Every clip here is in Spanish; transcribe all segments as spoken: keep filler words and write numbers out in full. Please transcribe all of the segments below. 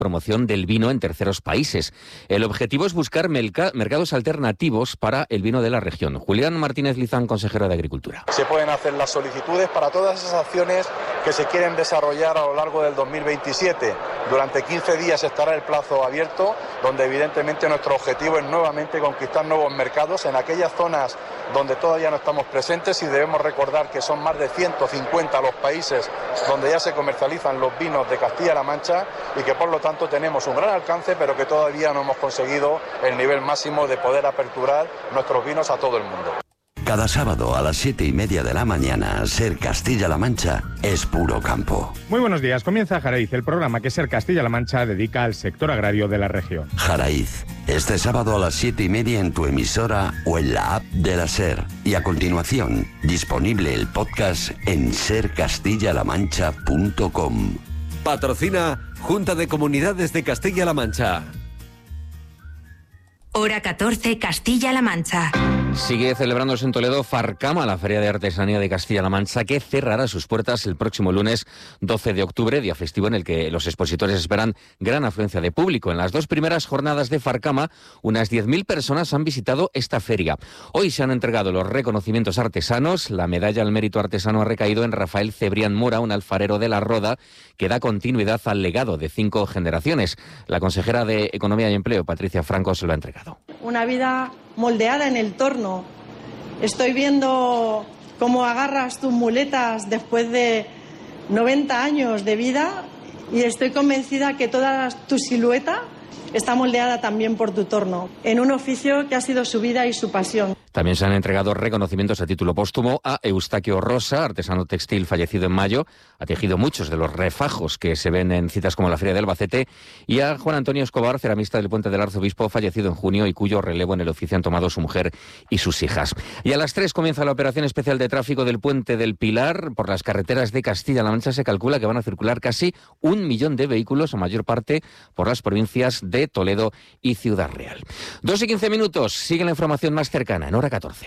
promoción del vino en terceros países. El objetivo es buscar mercados alternativos para el vino de la región. Julián Martínez Lizán, consejero de Agricultura. Se pueden hacer las solicitudes para todas esas acciones que se quieren desarrollar a lo largo del dos mil veintisiete. Durante quince días estará el plazo abierto, donde evidentemente nuestro objetivo es nuevamente conquistar nuevos mercados en aquellas zonas donde todavía no estamos presentes, y debemos recordar que son más de ciento cincuenta los países donde ya se comercializan los vinos de Castilla-La Mancha y que por lo tanto tenemos un gran alcance, pero que todavía no hemos conseguido el nivel máximo de poder aperturar nuestros vinos a todo el mundo. Cada sábado a las siete y media de la mañana, Ser Castilla-La Mancha es puro campo. Muy buenos días, comienza Jaraiz, el programa que Ser Castilla-La Mancha dedica al sector agrario de la región. Jaraiz, este sábado a las siete y media en tu emisora o en la app de la Ser. Y a continuación, disponible el podcast en ser castilla la mancha punto com. Patrocina Junta de Comunidades de Castilla-La Mancha. Hora catorce, Castilla-La Mancha. Sigue celebrándose en Toledo Farcama, la Feria de Artesanía de Castilla-La Mancha, que cerrará sus puertas el próximo lunes doce de octubre, día festivo en el que los expositores esperan gran afluencia de público. En las dos primeras jornadas de Farcama, unas diez mil personas han visitado esta feria. Hoy se han entregado los reconocimientos artesanos. La medalla al mérito artesano ha recaído en Rafael Cebrián Mora, un alfarero de La Roda, que da continuidad al legado de cinco generaciones. La consejera de Economía y Empleo, Patricia Franco, se lo ha entregado. Una vida moldeada en el torno. Estoy viendo cómo agarras tus muletas después de noventa años de vida y estoy convencida que toda tu silueta está moldeada también por tu torno, en un oficio que ha sido su vida y su pasión. También se han entregado reconocimientos a título póstumo a Eustaquio Rosa, artesano textil fallecido en mayo. Ha tejido muchos de los refajos que se ven en citas como la Feria de Albacete, y a Juan Antonio Escobar, ceramista del Puente del Arzobispo, fallecido en junio y cuyo relevo en el oficio han tomado su mujer y sus hijas. Y a las tres comienza la operación especial de tráfico del Puente del Pilar. Por las carreteras de Castilla-La Mancha se calcula que van a circular casi un millón de vehículos, a mayor parte por las provincias de Toledo y Ciudad Real. Dos y quince minutos, sigue la información más cercana en hora catorce.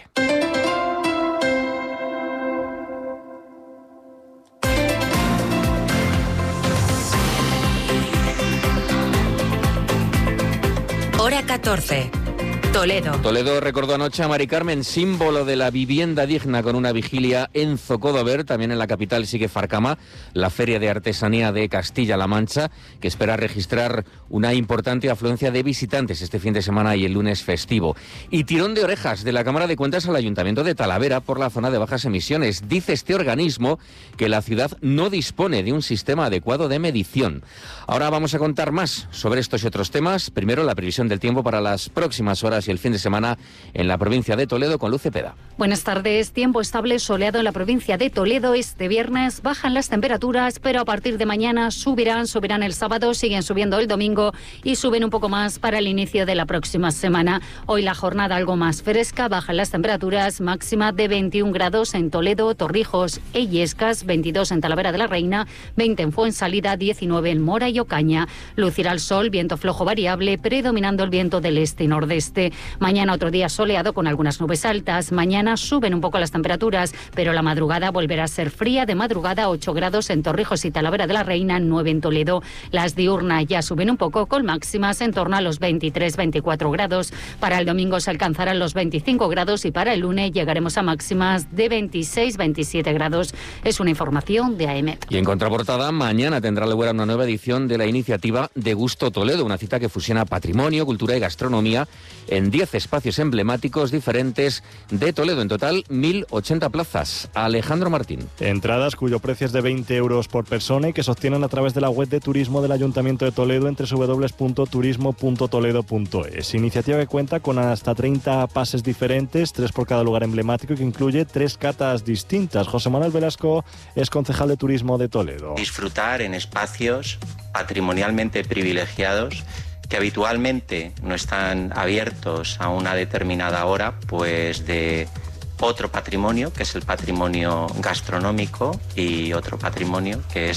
Hora catorce. Toledo. Toledo recordó anoche a Mari Carmen, símbolo de la vivienda digna, con una vigilia en Zocodover. También en la capital sigue Farcama, la Feria de Artesanía de Castilla-La Mancha, que espera registrar una importante afluencia de visitantes este fin de semana y el lunes festivo. Y tirón de orejas de la Cámara de Cuentas al Ayuntamiento de Talavera por la zona de bajas emisiones. Dice este organismo que la ciudad no dispone de un sistema adecuado de medición. Ahora vamos a contar más sobre estos y otros temas. Primero, la previsión del tiempo para las próximas horas y el fin de semana en la provincia de Toledo con Luz Cepeda. Buenas tardes. Tiempo estable soleado en la provincia de Toledo. Este viernes bajan las temperaturas, pero a partir de mañana subirán, subirán el sábado, siguen subiendo el domingo y suben un poco más para el inicio de la próxima semana. Hoy la jornada algo más fresca, bajan las temperaturas, máxima de veintiún grados en Toledo, Torrijos e Illescas, veintidós en Talavera de la Reina, veinte en Fuensalida, diecinueve en Mora y Ocaña. Lucirá el sol, viento flojo variable, predominando el viento del este y nordeste. Mañana otro día soleado con algunas nubes altas. Mañana suben un poco las temperaturas, pero la madrugada volverá a ser fría. De madrugada ocho grados en Torrijos y Talavera de la Reina, nueve en Toledo. Las diurnas ya suben un poco con máximas en torno a los veintitrés veinticuatro grados. Para el domingo se alcanzarán los veinticinco grados y para el lunes llegaremos a máximas de veintiséis veintisiete grados. Es una información de A M. Y en contraportada, mañana tendrá lugar una nueva edición de la iniciativa De Gusto Toledo, una cita que fusiona patrimonio, cultura y gastronomía en diez espacios emblemáticos diferentes de Toledo. En total, mil ochenta plazas. Alejandro Martín. Entradas cuyo precio es de veinte euros por persona y que se obtienen a través de la web de turismo del Ayuntamiento de Toledo en doble u doble u doble u punto turismo punto toledo punto es. Iniciativa que cuenta con hasta treinta pases diferentes, tres por cada lugar emblemático, y que incluye tres catas distintas. José Manuel Velasco es concejal de Turismo de Toledo. Disfrutar en espacios patrimonialmente privilegiados que habitualmente no están abiertos a una determinada hora, pues de otro patrimonio, que es el patrimonio gastronómico, y otro patrimonio, que es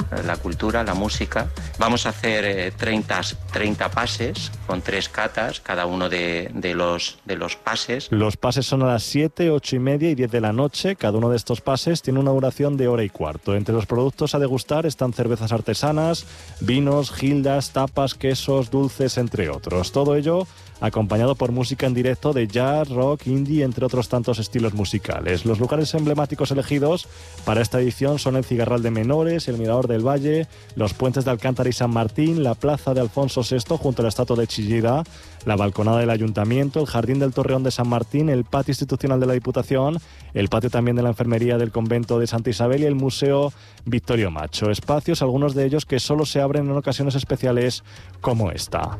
la cultura, la música. Vamos a hacer eh, treinta, treinta pases con tres catas, cada uno de, de, los, de los pases. Los pases son a las siete, ocho y media y diez de la noche. Cada uno de estos pases tiene una duración de hora y cuarto. Entre los productos a degustar están cervezas artesanas, vinos, gildas, tapas, quesos, dulces, entre otros. Todo ello acompañado por música en directo de jazz, rock, indie, entre otros tantos estilos musicales. Los lugares emblemáticos elegidos para esta edición son el Cigarral de Menores, el Mirador del Valle, los puentes de Alcántara y San Martín, la plaza de Alfonso sexto junto a la estatua de Chillida, la balconada del Ayuntamiento, el Jardín del Torreón de San Martín, el patio institucional de la Diputación, el patio también de la Enfermería del Convento de Santa Isabel y el Museo Victorio Macho. Espacios, algunos de ellos que solo se abren en ocasiones especiales como esta.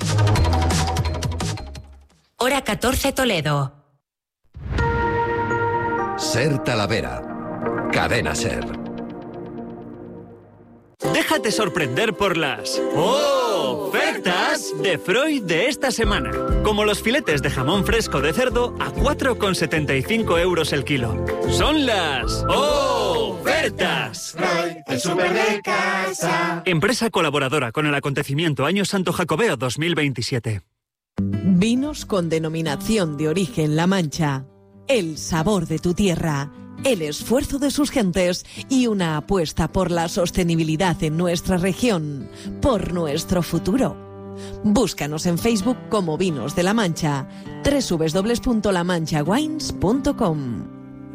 Hora catorce Toledo. Ser Talavera. Cadena Ser. Déjate sorprender por las ofertas de Freud de esta semana. Como los filetes de jamón fresco de cerdo a cuatro con setenta y cinco euros el kilo. Son las ofertas. Freud, el súper de casa. Empresa colaboradora con el acontecimiento Año Santo Jacobeo dos mil veintisiete. Vinos con denominación de origen La Mancha. El sabor de tu tierra, el esfuerzo de sus gentes y una apuesta por la sostenibilidad en nuestra región, por nuestro futuro. Búscanos en Facebook como Vinos de La Mancha, doble u doble u doble u punto la mancha wines punto com.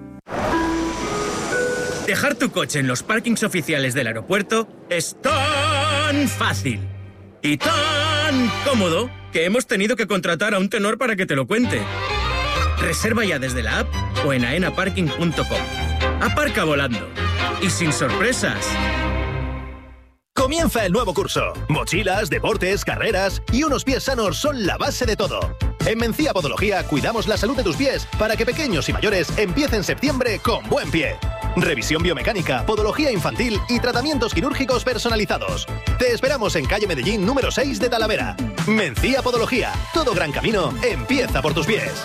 Dejar tu coche en los parkings oficiales del aeropuerto es tan fácil y tan cómodo que hemos tenido que contratar a un tenor para que te lo cuente. Reserva ya desde la app o en aena parking punto com. Aparca volando y sin sorpresas. Comienza el nuevo curso. Mochilas, deportes, carreras y unos pies sanos son la base de todo. En Mencía Podología cuidamos la salud de tus pies para que pequeños y mayores empiecen septiembre con buen pie. Revisión biomecánica, podología infantil y tratamientos quirúrgicos personalizados. Te esperamos en calle Medellín número seis de Talavera. Mencía Podología. Todo gran camino empieza por tus pies.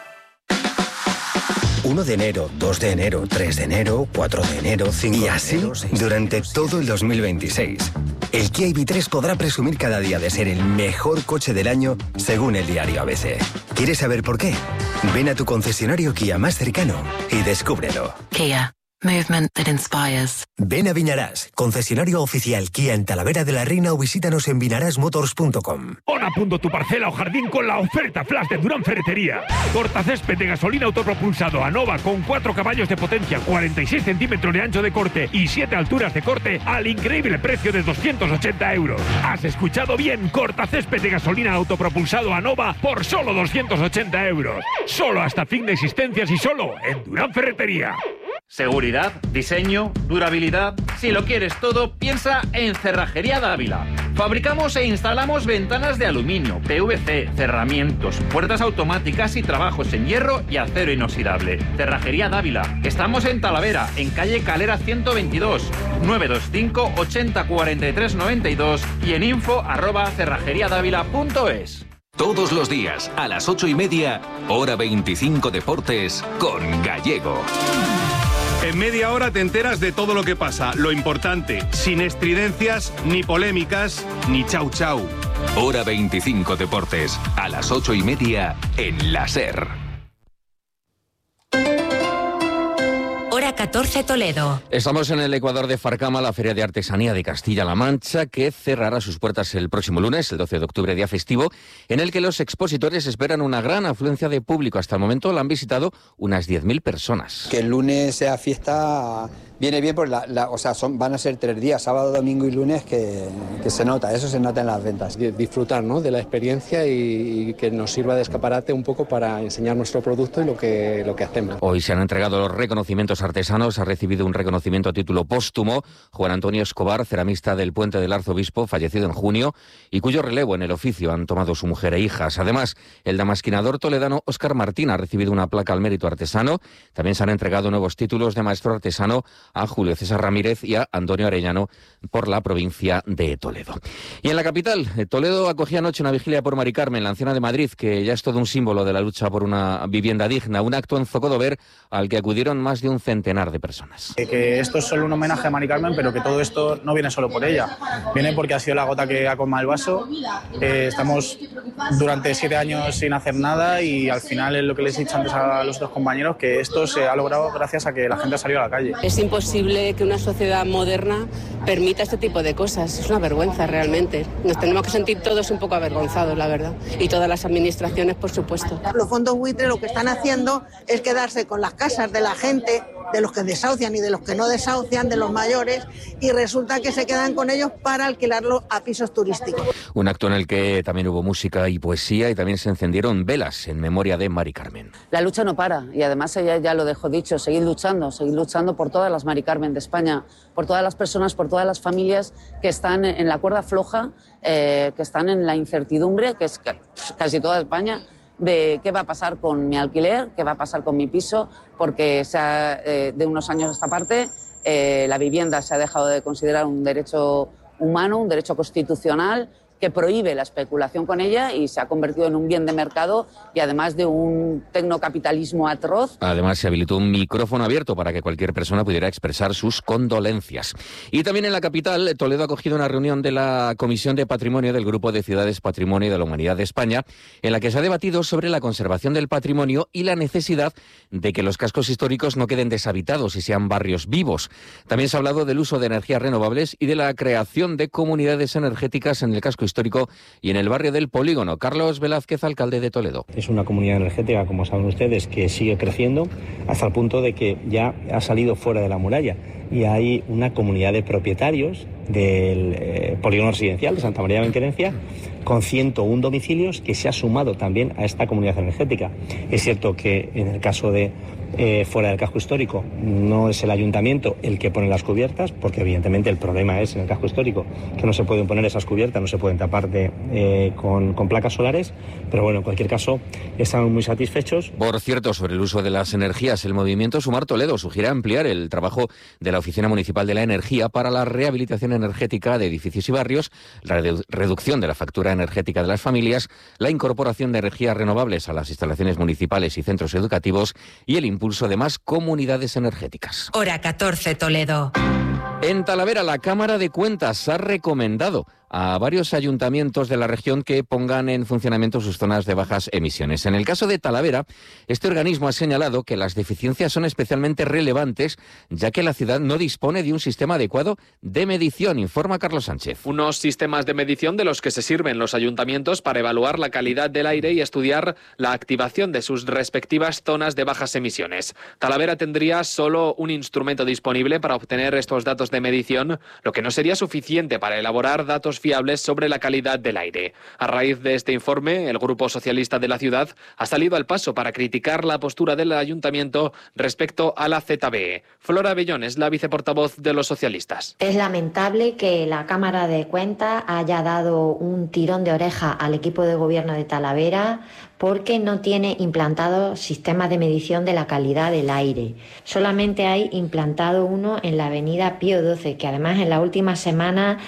uno de enero, dos de enero, tres de enero, cuatro de enero, cinco de enero... Y así durante todo el dos mil veintiséis. El Kia I V tres podrá presumir cada día de ser el mejor coche del año según el diario A B C. ¿Quieres saber por qué? Ven a tu concesionario Kia más cercano y descúbrelo. Kia. Movement that inspires. Ven a Vinarás, concesionario oficial Kia en Talavera de la Reina o visítanos en vinarás motors punto com. Pon a punto tu parcela o jardín con la oferta flash de Durán Ferretería. Cortacésped de gasolina autopropulsado Anova con cuatro caballos de potencia, cuarenta y seis centímetros de ancho de corte y siete alturas de corte al increíble precio de doscientos ochenta euros. Has escuchado bien, cortacésped de gasolina autopropulsado Anova por solo doscientos ochenta euros. Solo hasta fin de existencias y solo en Durán Ferretería. Seguridad, diseño, durabilidad. Si lo quieres todo, piensa en Cerrajería Dávila. Fabricamos e instalamos ventanas de aluminio, P V C, cerramientos, puertas automáticas y trabajos en hierro y acero inoxidable. Cerrajería Dávila. Estamos en Talavera, en calle Calera ciento veintidós, nueve dos cinco, ochenta, cuarenta y tres, noventa y dos y en info arroba cerrajeriadávila punto es. Todos los días, a las ocho y media, hora veinticinco Deportes con Gallego. En media hora te enteras de todo lo que pasa, lo importante, sin estridencias, ni polémicas, ni chau chau. Hora veinticinco Deportes, a las ocho y media, en la SER. Hora catorce Toledo. Estamos en el Ecuador de Farcama, la Feria de Artesanía de Castilla-La Mancha, que cerrará sus puertas el próximo lunes, el doce de octubre, día festivo, en el que los expositores esperan una gran afluencia de público. Hasta el momento la han visitado unas diez mil personas. Que el lunes sea fiesta viene bien, porque la, la, o sea, son, van a ser tres días, sábado, domingo y lunes, que, que se nota, eso se nota en las ventas. Disfrutar, ¿no?, de la experiencia y, y que nos sirva de escaparate un poco para enseñar nuestro producto y lo que, lo que hacemos. Hoy se han entregado los reconocimientos artesanos. Ha recibido un reconocimiento a título póstumo Juan Antonio Escobar, ceramista del Puente del Arzobispo, fallecido en junio, y cuyo relevo en el oficio han tomado su mujer e hijas. Además, el damasquinador toledano Óscar Martín ha recibido una placa al mérito artesano. También se han entregado nuevos títulos de maestro artesano a Julio César Ramírez y a Antonio Arellano por la provincia de Toledo. Y en la capital, Toledo acogía anoche una vigilia por Mari Carmen, la anciana de Madrid, que ya es todo un símbolo de la lucha por una vivienda digna, un acto en Zocodover al que acudieron más de un centenar de personas. Que esto es solo un homenaje a Mari Carmen, pero que todo esto no viene solo por ella, viene porque ha sido la gota que ha colmado el vaso. Eh, estamos durante siete años sin hacer nada y al final es lo que les he dicho antes a los otros compañeros, que esto se ha logrado gracias a que la gente ha salido a la calle. Es imposible que una sociedad moderna permita este tipo de cosas, es una vergüenza realmente. Nos tenemos que sentir todos un poco avergonzados, la verdad, y todas las administraciones, por supuesto. Los fondos buitre lo que están haciendo es quedarse con las casas de la gente, de los que desahucian y de los que no desahucian, de los mayores, y resulta que se quedan con ellos para alquilarlo a pisos turísticos. Un acto en el que también hubo música y poesía y también se encendieron velas en memoria de Mari Carmen. La lucha no para y además ella ya lo dejó dicho, seguir luchando, seguir luchando por todas las Mari Carmen de España, por todas las personas, por todas las familias que están en la cuerda floja, eh, que están en la incertidumbre, que es casi toda España, de qué va a pasar con mi alquiler, qué va a pasar con mi piso, porque se ha, eh, de unos años a esta parte eh, la vivienda se ha dejado de considerar un derecho humano, un derecho constitucional que prohíbe la especulación con ella y se ha convertido en un bien de mercado y además de un tecnocapitalismo atroz. Además se habilitó un micrófono abierto para que cualquier persona pudiera expresar sus condolencias. Y también en la capital, Toledo ha acogido una reunión de la Comisión de Patrimonio del Grupo de Ciudades Patrimonio de la Humanidad de España, en la que se ha debatido sobre la conservación del patrimonio y la necesidad de que los cascos históricos no queden deshabitados y sean barrios vivos. También se ha hablado del uso de energías renovables y de la creación de comunidades energéticas en el casco histórico y en el barrio del Polígono. Carlos Velázquez, alcalde de Toledo. Es una comunidad energética, como saben ustedes, que sigue creciendo hasta el punto de que ya ha salido fuera de la muralla y hay una comunidad de propietarios del eh, polígono residencial de Santa María de Benquerencia con ciento uno domicilios que se ha sumado también a esta comunidad energética. Es cierto que en el caso de eh, fuera del casco histórico no es el ayuntamiento el que pone las cubiertas, porque evidentemente el problema es en el casco histórico que no se pueden poner esas cubiertas, no se pueden tapar de, eh, con, con placas solares, pero bueno, en cualquier caso estamos muy satisfechos. Por cierto, sobre el uso de las energías, el movimiento Sumar Toledo sugiere ampliar el trabajo de la Oficina Municipal de la Energía para la rehabilitación energética de edificios y barrios, la redu- reducción de la factura energética de las familias, la incorporación de energías renovables a las instalaciones municipales y centros educativos y el impulso de más comunidades energéticas. Hora catorce, Toledo. En Talavera, la Cámara de Cuentas ha recomendado a varios ayuntamientos de la región que pongan en funcionamiento sus zonas de bajas emisiones. En el caso de Talavera, este organismo ha señalado que las deficiencias son especialmente relevantes, ya que la ciudad no dispone de un sistema adecuado de medición, informa Carlos Sánchez. Unos sistemas de medición de los que se sirven los ayuntamientos para evaluar la calidad del aire y estudiar la activación de sus respectivas zonas de bajas emisiones. Talavera tendría solo un instrumento disponible para obtener estos datos de medición, lo que no sería suficiente para elaborar datos fiables sobre la calidad del aire. A raíz de este informe, el Grupo Socialista de la ciudad ha salido al paso para criticar la postura del ayuntamiento respecto a la Z B E. Flora Bellón es la viceportavoz de los socialistas. Es lamentable que la Cámara de Cuentas haya dado un tirón de oreja al equipo de gobierno de Talavera porque no tiene implantado sistemas de medición de la calidad del aire. Solamente hay implantado uno en la avenida Pío doce, que además en la última semana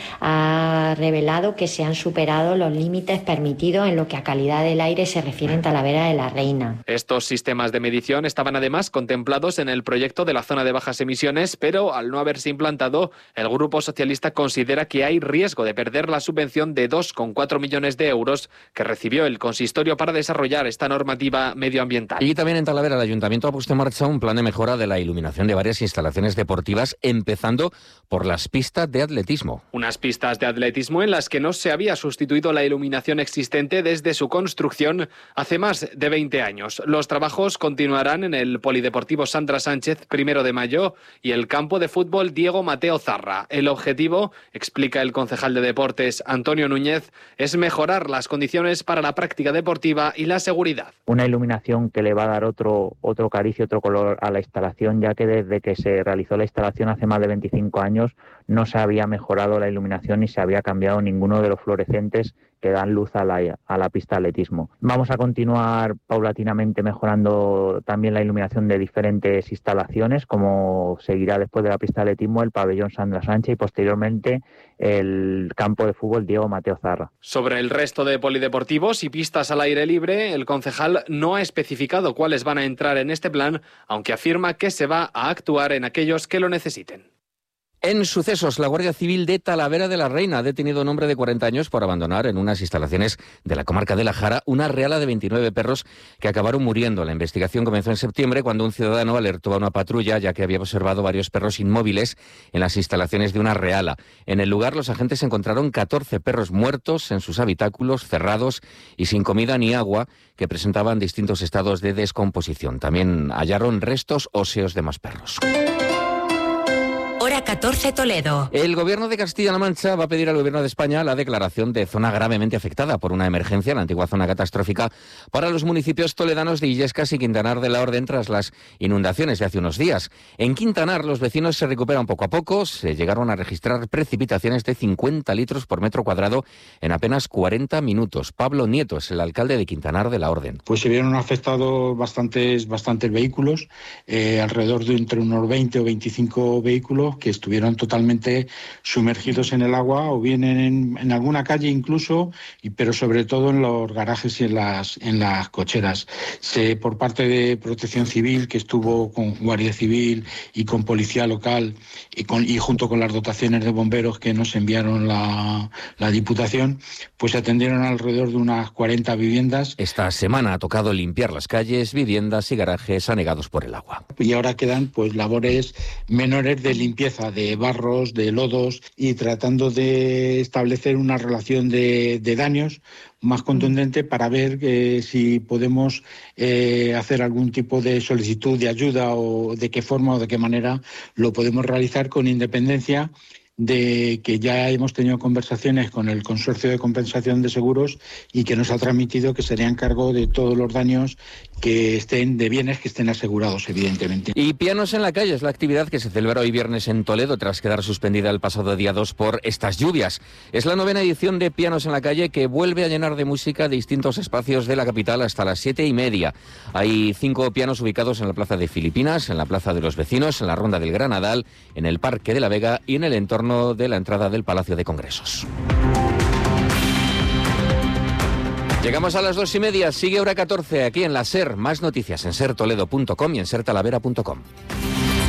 ha revelado que se han superado los límites permitidos en lo que a calidad del aire se refiere en Talavera de la Reina. Estos sistemas de medición estaban además contemplados en el proyecto de la zona de bajas emisiones, pero al no haberse implantado, el Grupo Socialista considera que hay riesgo de perder la subvención de dos coma cuatro millones de euros que recibió el consistorio para desarrollar esta normativa medioambiental. Y también en Talavera el Ayuntamiento ha puesto en marcha un plan de mejora de la iluminación de varias instalaciones deportivas, empezando por las pistas de atletismo. Unas pistas de atletismo en las que no se había sustituido la iluminación existente desde su construcción hace más de veinte años. Los trabajos continuarán en el Polideportivo Sandra Sánchez, primero de mayo, y el campo de fútbol Diego Mateo Zarra. El objetivo, explica el concejal de deportes Antonio Núñez, es mejorar las condiciones para la práctica deportiva y la seguridad. Una iluminación que le va a dar otro, otro cariz y otro color a la instalación, ya que desde que se realizó la instalación hace más de veinticinco años no se había mejorado la iluminación ni se había cambiado ninguno de los fluorescentes que dan luz a la, a la pista de atletismo. Vamos a continuar paulatinamente mejorando también la iluminación de diferentes instalaciones, como seguirá después de la pista de atletismo el pabellón Sandra Sánchez y posteriormente el campo de fútbol Diego Mateo Zarra. Sobre el resto de polideportivos y pistas al aire libre, el concejal no ha especificado cuáles van a entrar en este plan, aunque afirma que se va a actuar en aquellos que lo necesiten. En sucesos, la Guardia Civil de Talavera de la Reina ha detenido a un hombre de cuarenta años por abandonar en unas instalaciones de la comarca de La Jara una reala de veintinueve perros que acabaron muriendo. La investigación comenzó en septiembre cuando un ciudadano alertó a una patrulla ya que había observado varios perros inmóviles en las instalaciones de una reala. En el lugar, los agentes encontraron catorce perros muertos en sus habitáculos, cerrados y sin comida ni agua, que presentaban distintos estados de descomposición. También hallaron restos óseos de más perros. Hora catorce Toledo. El Gobierno de Castilla-La Mancha va a pedir al Gobierno de España la declaración de zona gravemente afectada por una emergencia, la antigua zona catastrófica, para los municipios toledanos de Illescas y Quintanar de la Orden tras las inundaciones de hace unos días. En Quintanar los vecinos se recuperan poco a poco, se llegaron a registrar precipitaciones de cincuenta litros por metro cuadrado en apenas cuarenta minutos. Pablo Nieto es el alcalde de Quintanar de la Orden. Pues se vieron afectados bastantes, bastantes vehículos, eh, alrededor de entre unos veinte o veinticinco vehículos que estuvieron totalmente sumergidos en el agua o bien en, en alguna calle incluso, y, pero sobre todo en los garajes y en las, en las cocheras. Se, por parte de Protección Civil, que estuvo con Guardia Civil y con Policía Local y, con, y junto con las dotaciones de bomberos que nos enviaron la, la Diputación, pues se atendieron alrededor de unas cuarenta viviendas. Esta semana ha tocado limpiar las calles, viviendas y garajes anegados por el agua. Y ahora quedan pues labores menores de limpieza de barros, de lodos, y tratando de establecer una relación de, de daños más contundente para ver eh, si podemos eh, hacer algún tipo de solicitud de ayuda o de qué forma o de qué manera lo podemos realizar, con independencia de que ya hemos tenido conversaciones con el Consorcio de Compensación de Seguros y que nos ha transmitido que serían cargo de todos los daños que estén de bienes que estén asegurados, evidentemente. Y Pianos en la Calle es la actividad que se celebra hoy viernes en Toledo tras quedar suspendida el pasado día dos por estas lluvias. Es la novena edición de Pianos en la Calle que vuelve a llenar de música distintos espacios de la capital hasta las siete y media. Hay cinco pianos ubicados en la Plaza de Filipinas, en la Plaza de los Vecinos, en la Ronda del Granadal, en el Parque de la Vega y en el entorno de la entrada del Palacio de Congresos. Llegamos a las dos y media, sigue Hora catorce aquí en la SER. Más noticias en ser toledo punto com y en ser talavera punto com.